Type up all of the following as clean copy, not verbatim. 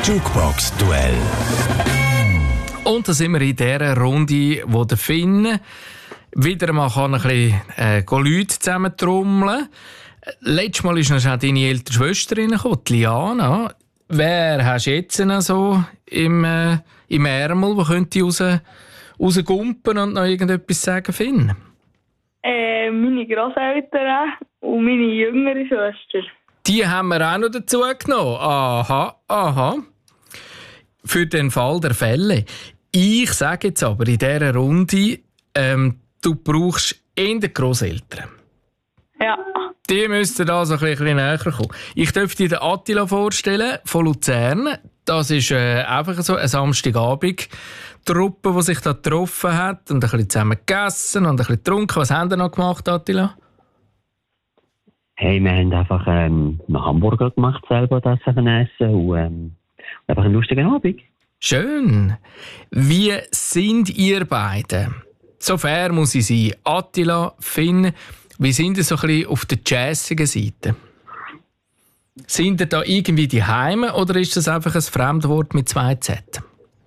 Jukebox-Duell. Und da sind wir in dieser Runde, wo der Finn wieder mal ein bisschen Leute zusammentrommeln kann. Letztes Mal ist noch deine ältere Schwester reingekommen, die Liana. Wer hast du jetzt noch so im Ärmel, der könnte rausgumpen und noch irgendetwas sagen, Finn? Meine Grosseltern und meine jüngere Schwester. Die haben wir auch noch dazu genommen. Aha. Für den Fall der Fälle. Ich sage jetzt aber in dieser Runde, du brauchst eher die Grosseltern. Ja. Die müssten da so ein bisschen näher kommen. Ich darf dir den Attila vorstellen, von Luzern. Das ist einfach so eine Samstagabend-Truppe, die sich da getroffen hat und ein bisschen zusammen gegessen und ein bisschen getrunken. Was haben Sie noch gemacht, Attila? Hey, wir haben einfach einen Hamburger gemacht, selber das essen und einfach einen lustigen Abend. Schön. Wie sind ihr beide? So fair muss ich sein. Attila, Finn, wie sind ihr so ein bisschen auf der jazzigen Seite? Sind ihr da irgendwie die Heime oder ist das einfach ein Fremdwort mit 2 Z?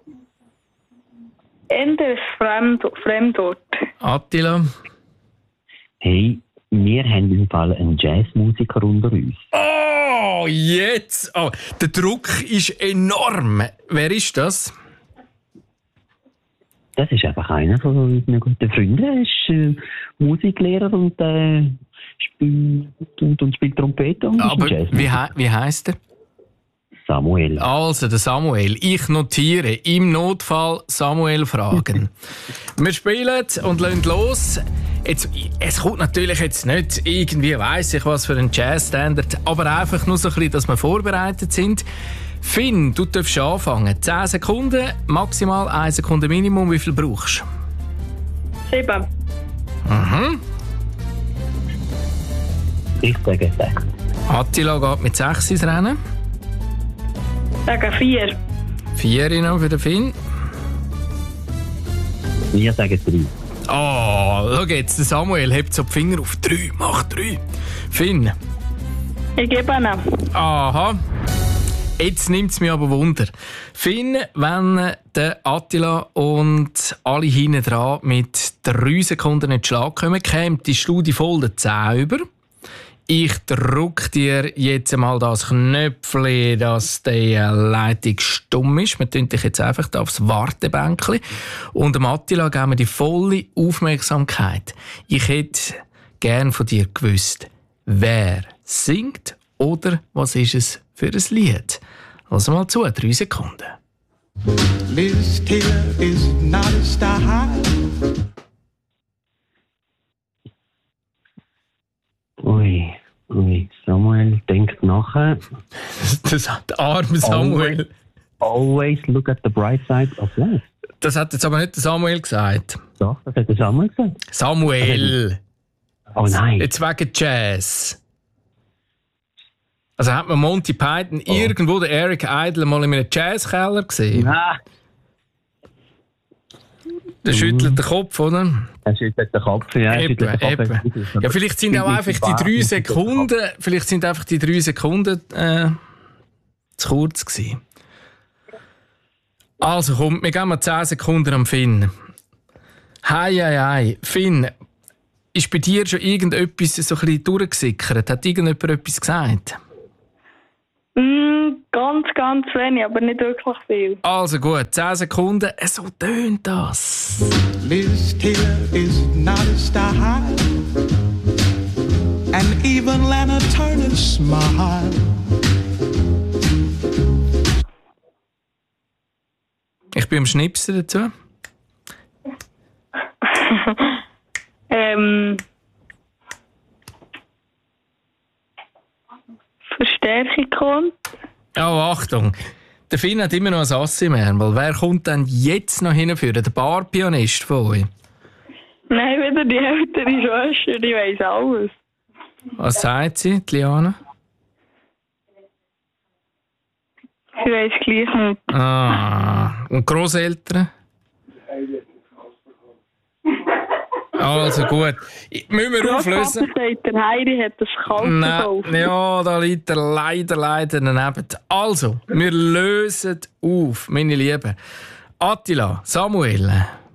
Eher ein Fremdwort. Attila? Hey, wir haben im Fall einen Jazzmusiker unter uns. Oh, jetzt! Oh, der Druck ist enorm. Wer ist das? Das ist einfach einer von unseren guten Freunden. Er ist Musiklehrer und spielt Trompete und Aber ist ein Jazzmusiker. wie heisst er? Samuel. Also, der Samuel. Ich notiere. Im Notfall Samuel fragen. Wir spielen und lassen los. Jetzt, es kommt natürlich jetzt nicht irgendwie, weiss ich was für ein Jazzstandard, aber einfach nur so ein bisschen, dass wir vorbereitet sind. Finn, du darfst anfangen. 10 Sekunden, maximal 1 Sekunde Minimum. Wie viel brauchst du? 7. Mhm. Ich sage 6. Attila geht mit 6 ins Rennen. Sage 4. 4 noch für den Finn. Wir sagen 3. Oh, schau jetzt, der Samuel hebt so die Finger auf 3. Mach 3. Finn. Ich gebe ihn. Aha. Jetzt nimmt es mich aber Wunder. Finn, wenn der Attila und alle hinten dran mit 3 Sekunden in den Schlag kommen, käme die Studie voll der 10 über. Ich drücke dir jetzt einmal das Knöpfchen, dass die Leitung stumm ist. Wir tun dich jetzt einfach da aufs Wartebänkchen. Und dem Attila geben wir die volle Aufmerksamkeit. Ich hätte gern von dir gewusst, wer singt oder was ist es für ein Lied. Also mal zu, 3 Sekunden. Liz Taylor is not a star. Ui, Samuel denkt nachher. Der arme Samuel. Always look at the bright side of life. Das hat jetzt aber nicht der Samuel gesagt. Doch, das hat der Samuel gesagt. Samuel. Oh nein. Jetzt wegen Jazz. Also hat man Monty Python irgendwo, der Eric Idle, mal in einem Jazzkeller gesehen? Nein. Der schüttelt den Kopf, oder? Er schüttelt den Kopf, ja. Eben. Ja, vielleicht sind auch einfach die 3 Sekunden, zu kurz gewesen. Also komm, wir geben mal 10 Sekunden am Finn. Hei. Finn, ist bei dir schon irgendetwas so ein bisschen durchgesickert? Hat irgendjemand etwas gesagt? Ganz wenig, aber nicht wirklich viel. Also gut, 10 Sekunden. So tönt das. Liz Taylor is not a star. And even Lana Turner smile. Ich bin am Schnipsen dazu. Verstärkung kommt. Oh, Achtung. Der Finn hat immer noch ein Ass im Ärmel. Wer kommt denn jetzt noch hinführen? Der Barpianist von euch? Nein, wieder die ältere Schwester, die weiss alles. Was sagt sie, die Liana? Sie weiss gleich nicht. Ah, und Grosseltern? Also gut. Müssen wir auflösen? sagt, der Heiri hat das Kalt gekauft. Ja, da liegt er leider daneben. Also, wir lösen auf, meine Lieben. Attila, Samuel,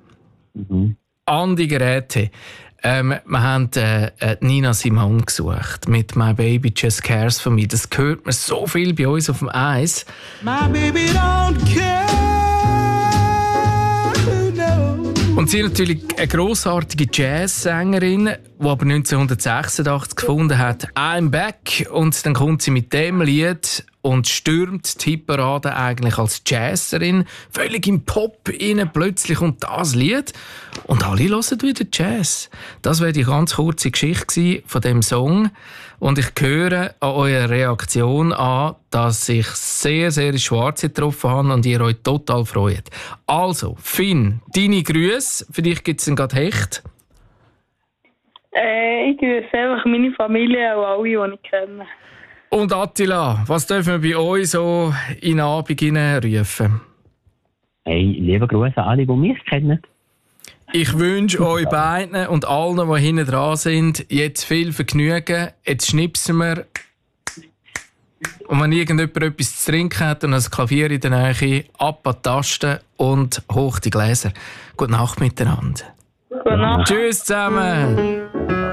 Andi Geräte. Wir haben Nina Simone gesucht mit «My Baby Just Cares For Me». Das hört man so viel bei uns auf dem Eis. My baby don't care, no. Und sie ist natürlich eine grossartige Jazzsängerin, die aber 1986 gefunden hat, «I'm Back». Und dann kommt sie mit dem Lied und stürmt die Hitparade eigentlich als Jazzerin. Völlig im Pop rein, plötzlich kommt das Lied. Und alle hören wieder Jazz. Das wäre die ganz kurze Geschichte von dem Song. Und ich höre an eurer Reaktion an, dass ich sehr, sehr ins Schwarze getroffen habe und ihr euch total freut. Also, Finn, deine Grüße. Für dich gibt es gerade Hecht. Ich grüße einfach meine Familie und alle, die ich kenne. Und Attila, was dürfen wir bei euch so in den Abend rufen? Hey, liebe Grüße an alle, die mich kennen. Ich wünsche euch beiden und allen, die hinten dran sind, jetzt viel Vergnügen. Jetzt schnipsen wir. Und wenn irgendjemand etwas zu trinken hat und ein Klavier in der Nähe, ab an die Tasten und hoch die Gläser. Gute Nacht miteinander. Gute Nacht. Tschüss zusammen.